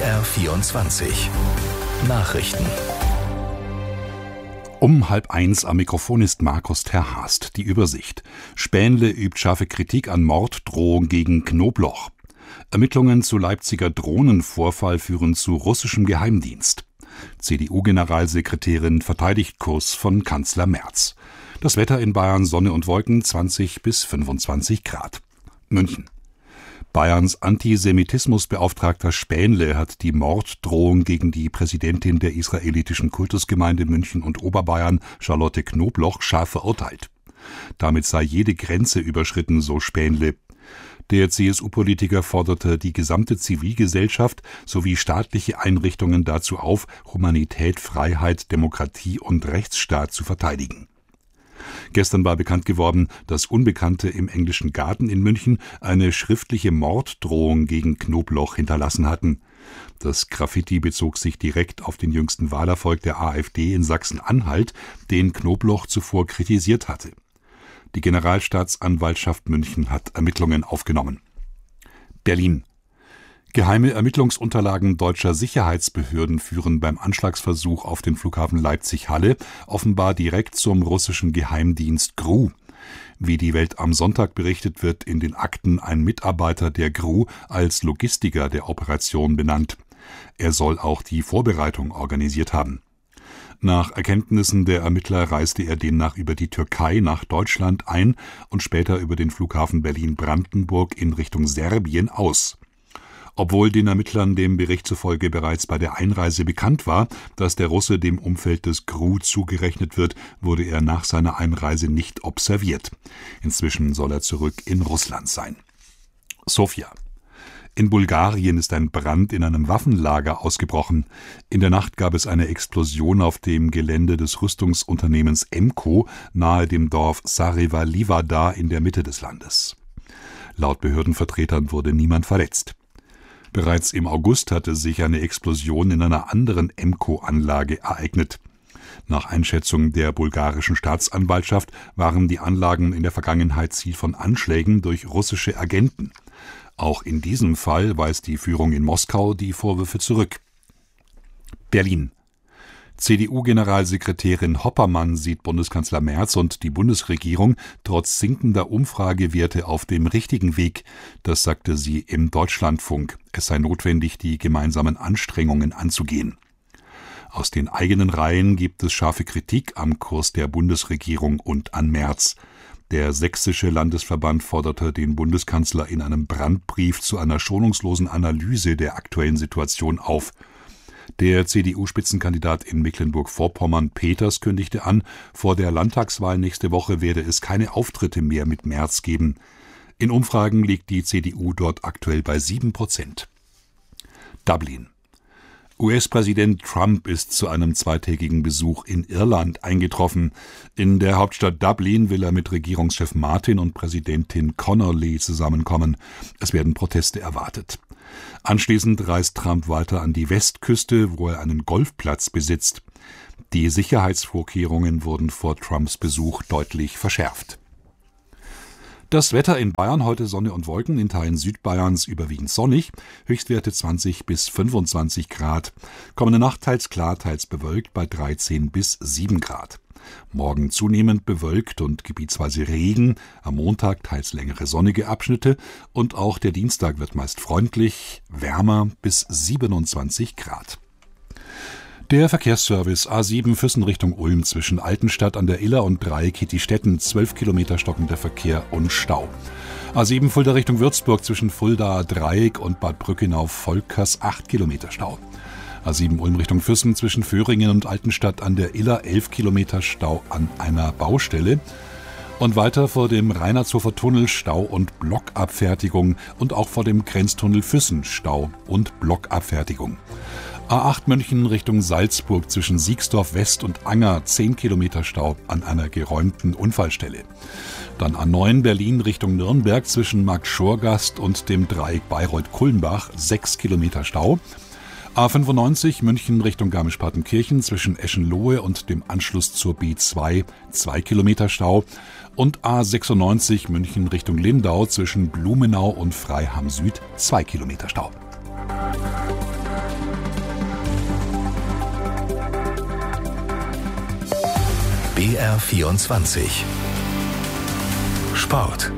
BR24 Nachrichten. Um 12:30 am Mikrofon ist Markus Terhast. Die Übersicht. Spähnle übt scharfe Kritik an Morddrohung gegen Knobloch. Ermittlungen zu Leipziger Drohnenvorfall führen zu russischem Geheimdienst. CDU-Generalsekretärin verteidigt Kurs von Kanzler Merz. Das Wetter in Bayern: Sonne und Wolken, 20 bis 25 Grad. München. Bayerns Antisemitismusbeauftragter Spähnle hat die Morddrohung gegen die Präsidentin der israelitischen Kultusgemeinde München und Oberbayern, Charlotte Knobloch, scharf verurteilt. Damit sei jede Grenze überschritten, so Spähnle. Der CSU-Politiker forderte die gesamte Zivilgesellschaft sowie staatliche Einrichtungen dazu auf, Humanität, Freiheit, Demokratie und Rechtsstaat zu verteidigen. Gestern war bekannt geworden, dass Unbekannte im Englischen Garten in München eine schriftliche Morddrohung gegen Knobloch hinterlassen hatten. Das Graffiti bezog sich direkt auf den jüngsten Wahlerfolg der AfD in Sachsen-Anhalt, den Knobloch zuvor kritisiert hatte. Die Generalstaatsanwaltschaft München hat Ermittlungen aufgenommen. Berlin. Geheime Ermittlungsunterlagen deutscher Sicherheitsbehörden führen beim Anschlagsversuch auf den Flughafen Leipzig-Halle offenbar direkt zum russischen Geheimdienst GRU. Wie die Welt am Sonntag berichtet, wird in den Akten ein Mitarbeiter der GRU als Logistiker der Operation benannt. Er soll auch die Vorbereitung organisiert haben. Nach Erkenntnissen der Ermittler reiste er demnach über die Türkei nach Deutschland ein und später über den Flughafen Berlin-Brandenburg in Richtung Serbien aus. Obwohl den Ermittlern dem Bericht zufolge bereits bei der Einreise bekannt war, dass der Russe dem Umfeld des GRU zugerechnet wird, wurde er nach seiner Einreise nicht observiert. Inzwischen soll er zurück in Russland sein. Sofia. In Bulgarien ist ein Brand in einem Waffenlager ausgebrochen. In der Nacht gab es eine Explosion auf dem Gelände des Rüstungsunternehmens Emco nahe dem Dorf Sareva Livada in der Mitte des Landes. Laut Behördenvertretern wurde niemand verletzt. Bereits im August hatte sich eine Explosion in einer anderen Emco-Anlage ereignet. Nach Einschätzung der bulgarischen Staatsanwaltschaft waren die Anlagen in der Vergangenheit Ziel von Anschlägen durch russische Agenten. Auch in diesem Fall weist die Führung in Moskau die Vorwürfe zurück. Berlin. CDU-Generalsekretärin Hoppermann sieht Bundeskanzler Merz und die Bundesregierung trotz sinkender Umfragewerte auf dem richtigen Weg. Das sagte sie im Deutschlandfunk. Es sei notwendig, die gemeinsamen Anstrengungen anzugehen. Aus den eigenen Reihen gibt es scharfe Kritik am Kurs der Bundesregierung und an Merz. Der sächsische Landesverband forderte den Bundeskanzler in einem Brandbrief zu einer schonungslosen Analyse der aktuellen Situation auf. Der CDU-Spitzenkandidat in Mecklenburg-Vorpommern Peters kündigte an, vor der Landtagswahl nächste Woche werde es keine Auftritte mehr mit Merz geben. In Umfragen liegt die CDU dort aktuell bei 7%. Dublin. US-Präsident Trump ist zu einem zweitägigen Besuch in Irland eingetroffen. In der Hauptstadt Dublin will er mit Regierungschef Martin und Präsidentin Connolly zusammenkommen. Es werden Proteste erwartet. Anschließend reist Trump weiter an die Westküste, wo er einen Golfplatz besitzt. Die Sicherheitsvorkehrungen wurden vor Trumps Besuch deutlich verschärft. Das Wetter in Bayern: heute Sonne und Wolken, in Teilen Südbayerns überwiegend sonnig, Höchstwerte 20 bis 25 Grad. Kommende Nacht teils klar, teils bewölkt bei 13 bis 7 Grad. Morgen zunehmend bewölkt und gebietsweise Regen, am Montag teils längere sonnige Abschnitte und auch der Dienstag wird meist freundlich, wärmer bis 27 Grad. Der Verkehrsservice: A7 Füssen Richtung Ulm zwischen Altenstadt an der Iller und Dreieck Kietistetten, 12 Kilometer stockender Verkehr und Stau. A7 Fulda Richtung Würzburg zwischen Fulda Dreieck und Bad Brückenau-Volkers, 8 Kilometer Stau. A7 Ulm Richtung Füssen zwischen Föhringen und Altenstadt an der Iller, 11 Kilometer Stau an einer Baustelle. Und weiter vor dem Reinhardshofer Tunnel Stau und Blockabfertigung und auch vor dem Grenztunnel Füssen Stau und Blockabfertigung. A8 München Richtung Salzburg zwischen Siegsdorf West und Anger, 10 Kilometer Stau an einer geräumten Unfallstelle. Dann A9 Berlin Richtung Nürnberg zwischen Marktschorgast und dem Dreieck Bayreuth-Kulmbach, 6 Kilometer Stau. A95 München Richtung Garmisch-Partenkirchen zwischen Eschenlohe und dem Anschluss zur B2, 2 Kilometer Stau. Und A96 München Richtung Lindau zwischen Blumenau und Freiham Süd, 2 Kilometer Stau. BR24 Sport.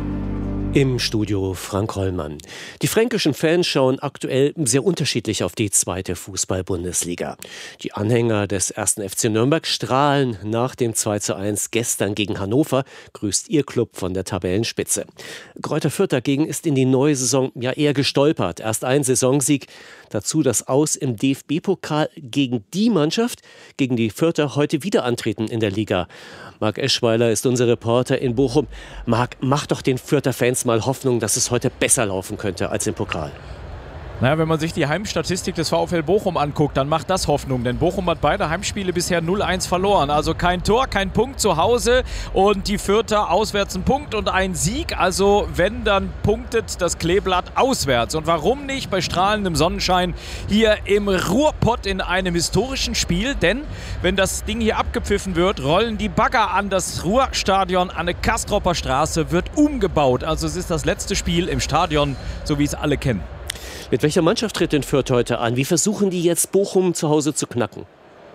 Im Studio Frank Hollmann. Die fränkischen Fans schauen aktuell sehr unterschiedlich auf die zweite Fußball-Bundesliga. Die Anhänger des 1. FC Nürnberg strahlen nach dem 2:1 gestern gegen Hannover, grüßt ihr Club von der Tabellenspitze. Greuther Fürth dagegen ist in die neue Saison ja eher gestolpert. Erst ein Saisonsieg, dazu das Aus im DFB-Pokal gegen die Mannschaft, gegen die Fürther heute wieder antreten in der Liga. Marc Eschweiler ist unser Reporter in Bochum. Marc, mach doch den Fürther Fans mal Hoffnung, dass es heute besser laufen könnte als im Pokal. Naja, wenn man sich die Heimstatistik des VfL Bochum anguckt, dann macht das Hoffnung. Denn Bochum hat beide Heimspiele bisher 0-1 verloren. Also kein Tor, kein Punkt zu Hause und die Fürther auswärts ein Punkt und ein Sieg. Also wenn, dann punktet das Kleeblatt auswärts. Und warum nicht bei strahlendem Sonnenschein hier im Ruhrpott in einem historischen Spiel? Denn wenn das Ding hier abgepfiffen wird, rollen die Bagger an. Das Ruhrstadion an der Kastropper Straße wird umgebaut. Also es ist das letzte Spiel im Stadion, so wie es alle kennen. Mit welcher Mannschaft tritt denn Fürth heute an? Wie versuchen die jetzt Bochum zu Hause zu knacken?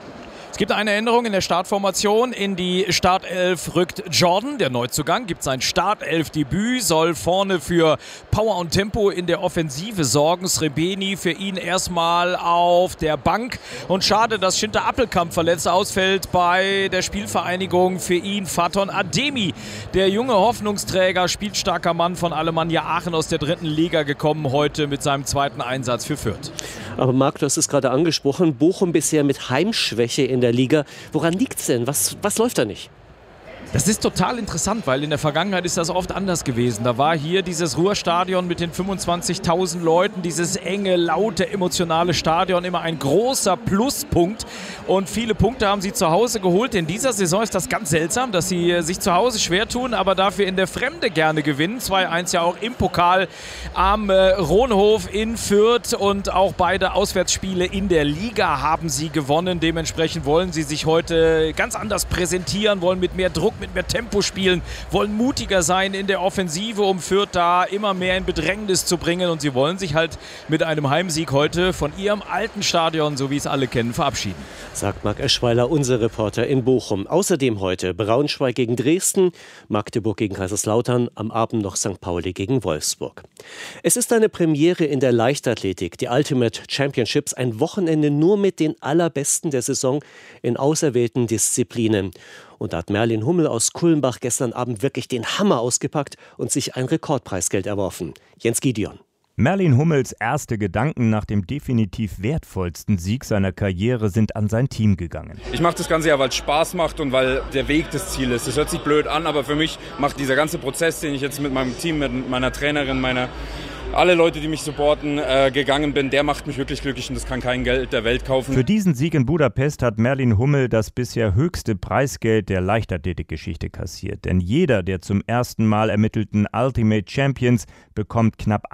Es gibt eine Änderung in der Startformation. In die Startelf rückt Jordan, der Neuzugang, gibt sein Startelf-Debüt, soll vorne für Power und Tempo in der Offensive sorgen. Srebeni für ihn erstmal auf der Bank. Und schade, dass Schinter Appelkamp verletzt ausfällt bei der Spielvereinigung. Für ihn Faton Ademi, der junge Hoffnungsträger, spielstarker Mann von Alemannia Aachen aus der 3. Liga gekommen, heute mit seinem zweiten Einsatz für Fürth. Aber Marc, du hast es gerade angesprochen, Bochum bisher mit Heimschwäche in der Liga. Woran liegt es denn? Was läuft da nicht? Das ist total interessant, weil in der Vergangenheit ist das oft anders gewesen. Da war hier dieses Ruhrstadion mit den 25.000 Leuten, dieses enge, laute, emotionale Stadion immer ein großer Pluspunkt. Und viele Punkte haben sie zu Hause geholt. In dieser Saison ist das ganz seltsam, dass sie sich zu Hause schwer tun, aber dafür in der Fremde gerne gewinnen. 2:1 ja auch im Pokal am Rohnhof in Fürth und auch beide Auswärtsspiele in der Liga haben sie gewonnen. Dementsprechend wollen sie sich heute ganz anders präsentieren, wollen mit mehr Druck, mit mehr Tempo spielen, wollen mutiger sein in der Offensive, um Fürth da immer mehr in Bedrängnis zu bringen. Und sie wollen sich halt mit einem Heimsieg heute von ihrem alten Stadion, so wie es alle kennen, verabschieden. Sagt Marc Eschweiler, unser Reporter in Bochum. Außerdem heute Braunschweig gegen Dresden, Magdeburg gegen Kaiserslautern, am Abend noch St. Pauli gegen Wolfsburg. Es ist eine Premiere in der Leichtathletik, die Ultimate Championships, ein Wochenende nur mit den Allerbesten der Saison in auserwählten Disziplinen. Und da hat Merlin Hummel aus Kulmbach gestern Abend wirklich den Hammer ausgepackt und sich ein Rekordpreisgeld erworfen. Jens Gideon. Merlin Hummels erste Gedanken nach dem definitiv wertvollsten Sieg seiner Karriere sind an sein Team gegangen. Ich mache das Ganze ja, weil es Spaß macht und weil der Weg das Ziel ist. Das hört sich blöd an, aber für mich macht dieser ganze Prozess, den ich jetzt mit meinem Team, mit meiner Trainerin, alle Leute, die mich supporten, gegangen bin, der macht mich wirklich glücklich und das kann kein Geld der Welt kaufen. Für diesen Sieg in Budapest hat Merlin Hummel das bisher höchste Preisgeld der Leichtathletikgeschichte kassiert. Denn jeder der zum ersten Mal ermittelten Ultimate Champions bekommt knapp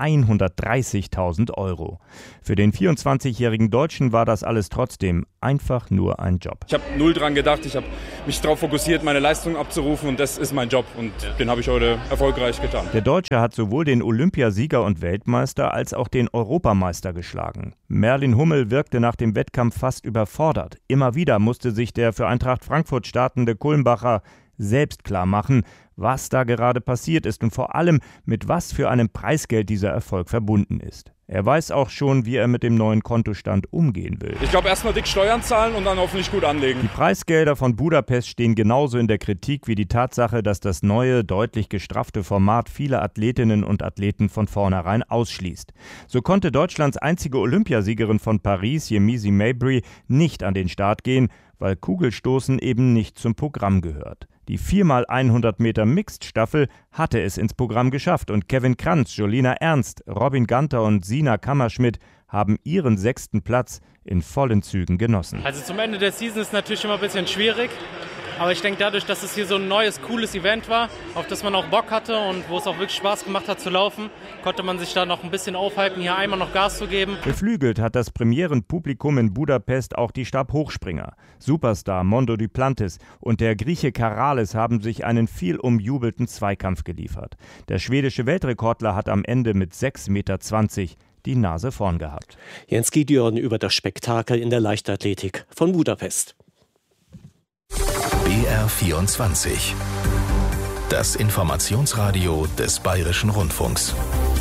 130.000 €. Für den 24-jährigen Deutschen war das alles trotzdem einfach nur ein Job. Ich habe null dran gedacht, ich habe mich darauf fokussiert, meine Leistung abzurufen und das ist mein Job und den habe ich heute erfolgreich getan. Der Deutsche hat sowohl den Olympiasieger und Weltmeister als auch den Europameister geschlagen. Merlin Hummel wirkte nach dem Wettkampf fast überfordert. Immer wieder musste sich der für Eintracht Frankfurt startende Kulmbacher selbst klar machen, was da gerade passiert ist und vor allem, mit was für einem Preisgeld dieser Erfolg verbunden ist. Er weiß auch schon, wie er mit dem neuen Kontostand umgehen will. Ich glaube, erstmal dick Steuern zahlen und dann hoffentlich gut anlegen. Die Preisgelder von Budapest stehen genauso in der Kritik wie die Tatsache, dass das neue, deutlich gestraffte Format viele Athletinnen und Athleten von vornherein ausschließt. So konnte Deutschlands einzige Olympiasiegerin von Paris, Yemisi Mabry, nicht an den Start gehen, weil Kugelstoßen eben nicht zum Programm gehört. Die 4x100 Meter Mixed-Staffel hatte es ins Programm geschafft und Kevin Kranz, Jolina Ernst, Robin Ganter und Sina Kammerschmidt haben ihren 6. Platz in vollen Zügen genossen. Also zum Ende der Season ist natürlich immer ein bisschen schwierig. Aber ich denke, dadurch, dass es hier so ein neues, cooles Event war, auf das man auch Bock hatte und wo es auch wirklich Spaß gemacht hat zu laufen, konnte man sich da noch ein bisschen aufhalten, hier einmal noch Gas zu geben. Beflügelt hat das Premierenpublikum in Budapest auch die Stabhochspringer. Superstar Mondo Duplantis und der Grieche Karales haben sich einen viel umjubelten Zweikampf geliefert. Der schwedische Weltrekordler hat am Ende mit 6,20 Meter die Nase vorn gehabt. Jens Gideon über das Spektakel in der Leichtathletik von Budapest. BR24. Das Informationsradio des Bayerischen Rundfunks.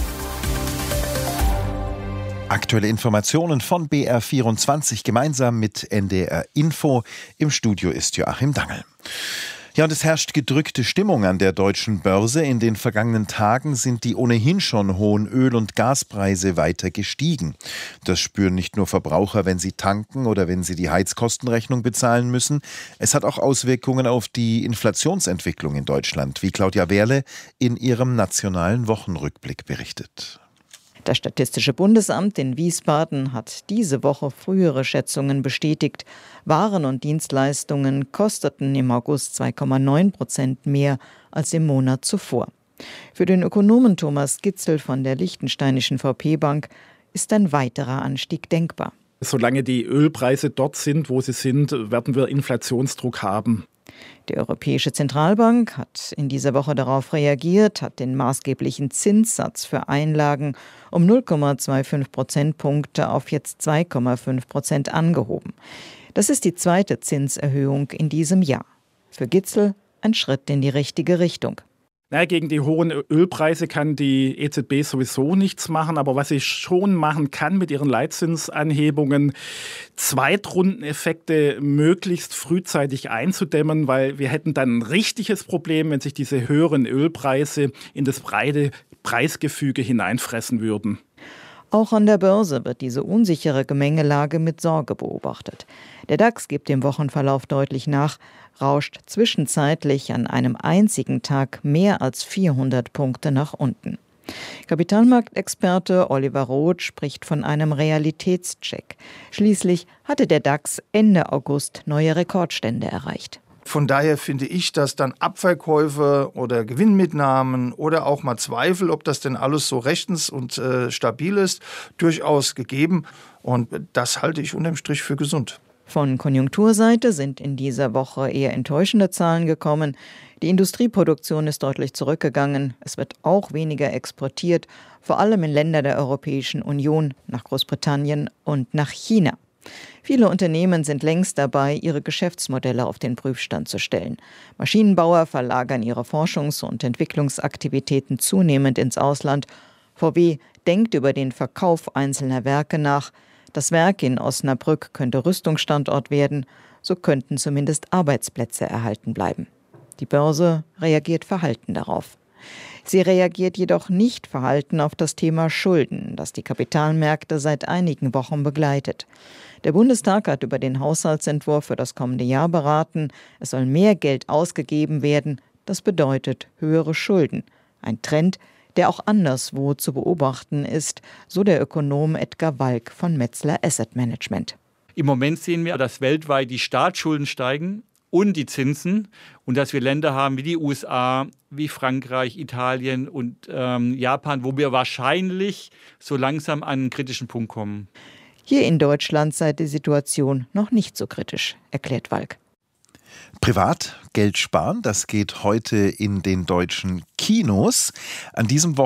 Aktuelle Informationen von BR24 gemeinsam mit NDR Info. Im Studio ist Joachim Dangel. Ja, und es herrscht gedrückte Stimmung an der deutschen Börse. In den vergangenen Tagen sind die ohnehin schon hohen Öl- und Gaspreise weiter gestiegen. Das spüren nicht nur Verbraucher, wenn sie tanken oder wenn sie die Heizkostenrechnung bezahlen müssen. Es hat auch Auswirkungen auf die Inflationsentwicklung in Deutschland, wie Claudia Wehrle in ihrem nationalen Wochenrückblick berichtet. Das Statistische Bundesamt in Wiesbaden hat diese Woche frühere Schätzungen bestätigt. Waren und Dienstleistungen kosteten im August 2,9% mehr als im Monat zuvor. Für den Ökonomen Thomas Gitzel von der Liechtensteinischen VP-Bank ist ein weiterer Anstieg denkbar. Solange die Ölpreise dort sind, wo sie sind, werden wir Inflationsdruck haben. Die Europäische Zentralbank hat in dieser Woche darauf reagiert, hat den maßgeblichen Zinssatz für Einlagen um 0,25 Prozentpunkte auf jetzt 2,5% angehoben. Das ist die zweite Zinserhöhung in diesem Jahr. Für Gitzel ein Schritt in die richtige Richtung. Gegen die hohen Ölpreise kann die EZB sowieso nichts machen, aber was sie schon machen kann mit ihren Leitzinsanhebungen, Zweitrundeneffekte möglichst frühzeitig einzudämmen, weil wir hätten dann ein richtiges Problem, wenn sich diese höheren Ölpreise in das breite Preisgefüge hineinfressen würden. Auch an der Börse wird diese unsichere Gemengelage mit Sorge beobachtet. Der DAX gibt im Wochenverlauf deutlich nach, rauscht zwischenzeitlich an einem einzigen Tag mehr als 400 Punkte nach unten. Kapitalmarktexperte Oliver Roth spricht von einem Realitätscheck. Schließlich hatte der DAX Ende August neue Rekordstände erreicht. Von daher finde ich, dass dann Abverkäufe oder Gewinnmitnahmen oder auch mal Zweifel, ob das denn alles so rechtens und stabil ist, durchaus gegeben. Und das halte ich unterm Strich für gesund. Von Konjunkturseite sind in dieser Woche eher enttäuschende Zahlen gekommen. Die Industrieproduktion ist deutlich zurückgegangen. Es wird auch weniger exportiert, vor allem in Länder der Europäischen Union, nach Großbritannien und nach China. Viele Unternehmen sind längst dabei, ihre Geschäftsmodelle auf den Prüfstand zu stellen. Maschinenbauer verlagern ihre Forschungs- und Entwicklungsaktivitäten zunehmend ins Ausland. VW denkt über den Verkauf einzelner Werke nach. Das Werk in Osnabrück könnte Rüstungsstandort werden. So könnten zumindest Arbeitsplätze erhalten bleiben. Die Börse reagiert verhalten darauf. Sie reagiert jedoch nicht verhalten auf das Thema Schulden, das die Kapitalmärkte seit einigen Wochen begleitet. Der Bundestag hat über den Haushaltsentwurf für das kommende Jahr beraten. Es soll mehr Geld ausgegeben werden. Das bedeutet höhere Schulden. Ein Trend, der auch anderswo zu beobachten ist, so der Ökonom Edgar Walk von Metzler Asset Management. Im Moment sehen wir, dass weltweit die Staatsschulden steigen und die Zinsen und dass wir Länder haben wie die USA, wie Frankreich, Italien und Japan, wo wir wahrscheinlich so langsam an einen kritischen Punkt kommen. Hier in Deutschland sei die Situation noch nicht so kritisch, erklärt Walk. Privat Geld sparen, das geht heute in den deutschen Kinos. An diesem